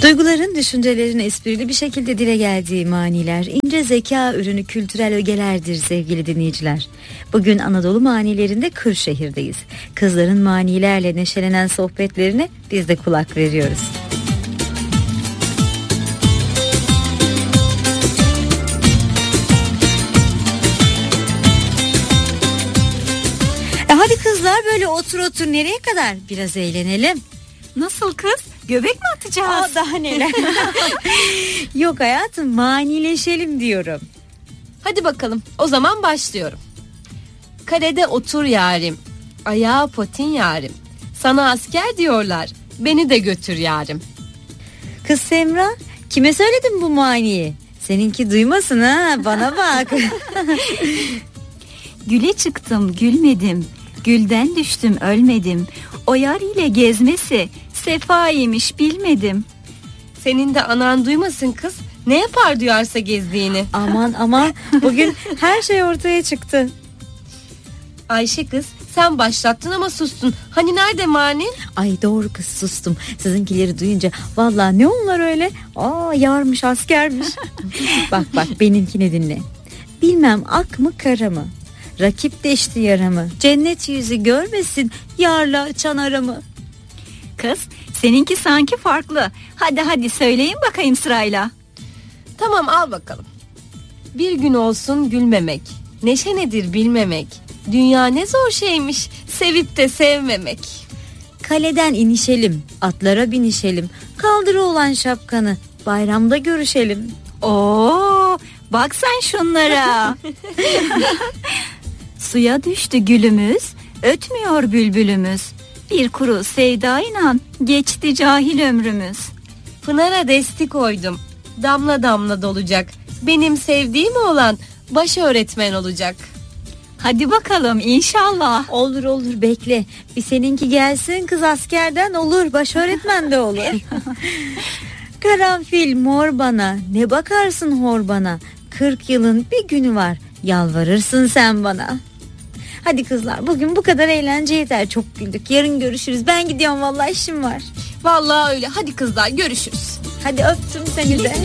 Duyguların, düşüncelerin esprili bir şekilde dile geldiği maniler, ince zeka ürünü kültürel ögelerdir sevgili dinleyiciler. Bugün Anadolu manilerinde Kırşehir'deyiz. Kızların manilerle neşelenen sohbetlerine biz de kulak veriyoruz. Hadi kızlar böyle otur nereye kadar? Biraz eğlenelim. Nasıl kız? Göbek mi atacağız? Daha neler? Yok hayatım, manileşelim diyorum. Hadi bakalım, o zaman başlıyorum. Kalede otur yarim, ayağa potin yarim. Sana asker diyorlar, beni de götür yarim. Kız Semra, kime söyledin bu maniyi? Seninki duymasın ha, bana bak. Güle çıktım gülmedim, gülden düştüm ölmedim. O yar ile gezmesi sefaymış bilmedim. Senin de anan duymasın kız, ne yapar duyarsa gezdiğini. Aman bugün her şey ortaya çıktı. Ayşe kız, sen başlattın ama sustun. Hani nerede mani? Ay doğru kız, sustum. Sizinkileri duyunca vallahi ne onlar öyle? Yarmış, askermiş. Bak benimkini dinle. Bilmem ak mı kara mı? Rakip deşti yaramı. Cennet yüzü görmesin yarla çanaramı. Kız, seninki sanki farklı. Hadi söyleyin bakayım sırayla. Tamam, al bakalım. Bir gün olsun gülmemek, neşe nedir bilmemek. Dünya ne zor şeymiş, sevip de sevmemek. Kaleden inişelim, atlara binişelim. Kaldır oğlan şapkanı, bayramda görüşelim. Oo, bak sen şunlara. Suya düştü gülümüz, ötmüyor bülbülümüz. Bir kuru sevdayla geçti cahil ömrümüz. Pınara desti koydum, damla damla dolacak. Benim sevdiğim oğlan baş öğretmen olacak. Hadi bakalım inşallah. Olur bekle. Bir seninki gelsin, kız askerden olur, baş öğretmen de olur. Karanfil mor bana, ne bakarsın hor bana. 40 yılın bir günü var, yalvarırsın sen bana. Hadi kızlar, bugün bu kadar eğlence yeter. Çok güldük, yarın görüşürüz. Ben gidiyorum vallahi, işim var. Vallahi öyle, hadi kızlar görüşürüz. Hadi öptüm seni de.